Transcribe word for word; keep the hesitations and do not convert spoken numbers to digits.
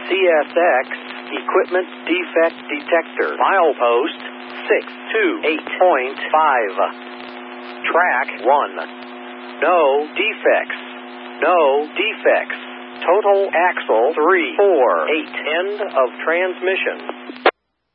C S X, Equipment Defect Detector. Milepost six two eight point five. Track one. No defects. No defects. Total axle three four eight. End of transmission.